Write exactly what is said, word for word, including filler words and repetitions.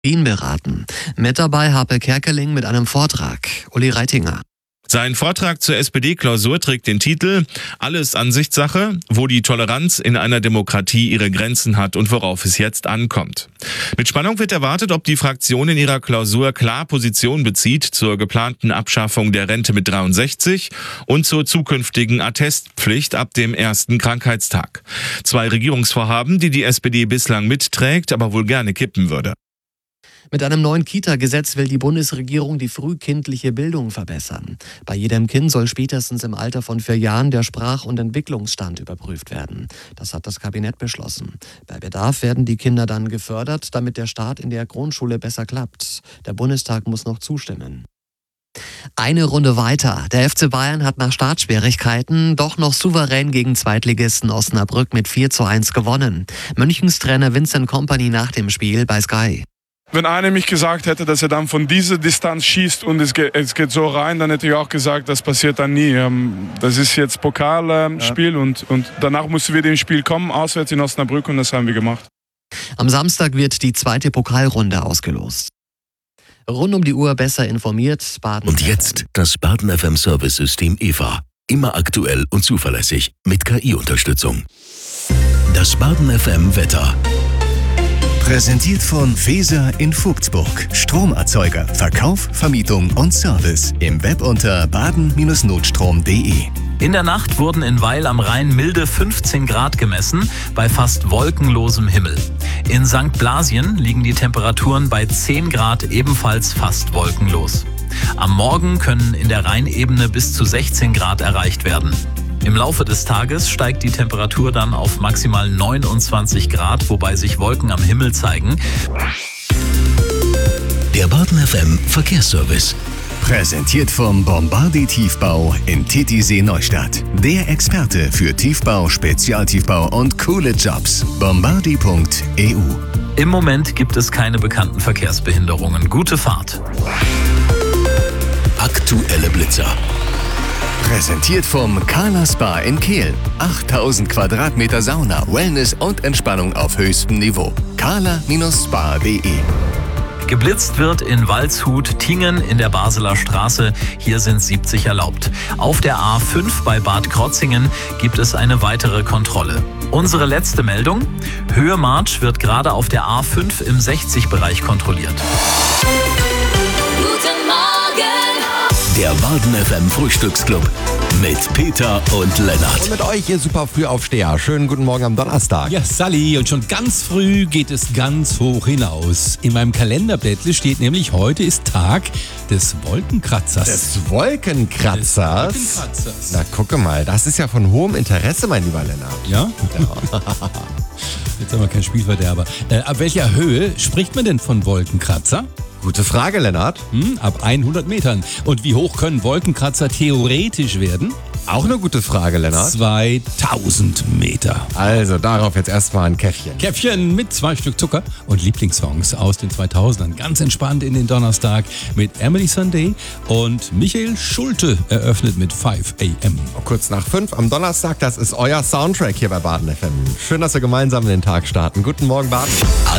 Wien beraten. Mit dabei Harpe Kerkeling mit einem Vortrag. Uli Reitinger. Sein Vortrag zur S P D-Klausur trägt den Titel »Alles Ansichtssache, wo die Toleranz in einer Demokratie ihre Grenzen hat und worauf es jetzt ankommt«. Mit Spannung wird erwartet, ob die Fraktion in ihrer Klausur klar Position bezieht zur geplanten Abschaffung der Rente mit dreiundsechzig und zur zukünftigen Attestpflicht ab dem ersten Krankheitstag. Zwei Regierungsvorhaben, die die S P D bislang mitträgt, aber wohl gerne kippen würde. Mit einem neuen Kita-Gesetz will die Bundesregierung die frühkindliche Bildung verbessern. Bei jedem Kind soll spätestens im Alter von vier Jahren der Sprach- und Entwicklungsstand überprüft werden. Das hat das Kabinett beschlossen. Bei Bedarf werden die Kinder dann gefördert, damit der Start in der Grundschule besser klappt. Der Bundestag muss noch zustimmen. Eine Runde weiter. Der F C Bayern hat nach Startschwierigkeiten doch noch souverän gegen Zweitligisten Osnabrück mit vier zu eins gewonnen. Münchens Trainer Vincent Kompany nach dem Spiel bei Sky. Wenn einer mich gesagt hätte, dass er dann von dieser Distanz schießt und es geht, es geht so rein, dann hätte ich auch gesagt, das passiert dann nie. Das ist jetzt Pokalspiel ja. und, und danach mussten wir dem Spiel kommen, auswärts in Osnabrück, und das haben wir gemacht. Am Samstag wird die zweite Pokalrunde ausgelost. Rund um die Uhr besser informiert, Baden. Und jetzt das Baden F M Service-System E V A. Immer aktuell und zuverlässig mit K I-Unterstützung. Das Baden F M Wetter. Präsentiert von Weser in Vogtsburg. Stromerzeuger, Verkauf, Vermietung und Service. Im Web unter baden Bindestrich notstrom punkt de. In der Nacht wurden in Weil am Rhein milde fünfzehn Grad gemessen, bei fast wolkenlosem Himmel. In Sankt Blasien liegen die Temperaturen bei zehn Grad, ebenfalls fast wolkenlos. Am Morgen können in der Rheinebene bis zu sechzehn Grad erreicht werden. Im Laufe des Tages steigt die Temperatur dann auf maximal neunundzwanzig Grad, wobei sich Wolken am Himmel zeigen. Der Baden F M Verkehrsservice. Präsentiert vom Bombardier Tiefbau in Titisee Neustadt. Der Experte für Tiefbau, Spezialtiefbau und coole Jobs. bombardier punkt e u. Im Moment gibt es keine bekannten Verkehrsbehinderungen. Gute Fahrt. Aktuelle Blitzer. Präsentiert vom Kala Spa in Kehl. achttausend Quadratmeter Sauna, Wellness und Entspannung auf höchstem Niveau. kala Bindestrich spa punkt de. Geblitzt wird in Waldshut, Tingen in der Basler Straße. Hier sind siebzig erlaubt. Auf der A fünf bei Bad Krotzingen gibt es eine weitere Kontrolle. Unsere letzte Meldung: Höhe-Marsch wird gerade auf der A fünf im sechzig-Bereich kontrolliert. Guten Morgen! Der Baden F M Frühstücksclub mit Peter und Lennart. Und mit euch, ihr super Frühaufsteher. Schönen guten Morgen am Donnerstag. Ja, Sally, und schon ganz früh geht es ganz hoch hinaus. In meinem Kalenderblättle steht nämlich, heute ist Tag des Wolkenkratzers. Des Wolkenkratzers? Des Wolkenkratzers. Na, gucke mal, das ist ja von hohem Interesse, mein lieber Lennart. Ja? Ja. Jetzt haben wir kein Spielverderber. Äh, ab welcher Höhe spricht man denn von Wolkenkratzer? Gute Frage, Lennart. Hm, ab hundert Metern. Und wie hoch können Wolkenkratzer theoretisch werden? Auch eine gute Frage, Lennart. zweitausend Meter. Also darauf jetzt erstmal ein Käffchen. Käffchen mit zwei Stück Zucker und Lieblingssongs aus den zweitausendern. Ganz entspannt in den Donnerstag mit Emily Sunday und Michael Schulte eröffnet mit fünf a m. Kurz nach fünf am Donnerstag, das ist euer Soundtrack hier bei Baden F M. Schön, dass wir gemeinsam in den Tag starten. Guten Morgen, Baden.